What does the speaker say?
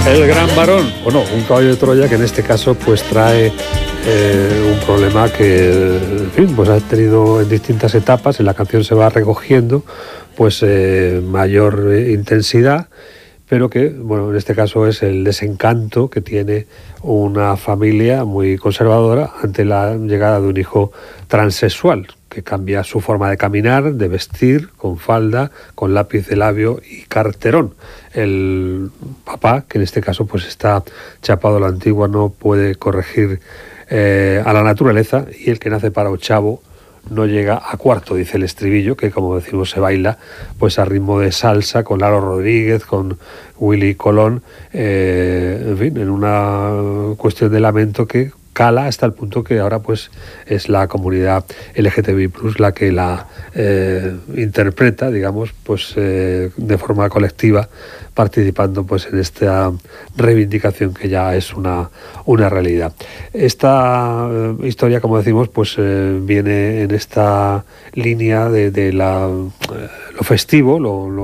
El gran varón, o no, un caballo de Troya que en este caso pues trae un problema que, en fin, pues ha tenido en distintas etapas. En la canción se va recogiendo pues mayor intensidad, pero que, bueno, en este caso es el desencanto que tiene una familia muy conservadora ante la llegada de un hijo transexual, que cambia su forma de caminar, de vestir, con falda, con lápiz de labio y carterón. El papá, que en este caso pues está chapado a la antigua, no puede corregir a la naturaleza, y el que nace para ochavo no llega a cuarto, dice el estribillo, que como decimos se baila pues a ritmo de salsa, con Lalo Rodríguez, con Willy Colón, en fin, en una cuestión de lamento que cala hasta el punto que ahora pues es la comunidad LGTBI+ la que la interpreta, digamos, pues de forma colectiva, participando pues en esta reivindicación que ya es una realidad. Esta historia, como decimos, pues viene en esta línea de lo festivo, lo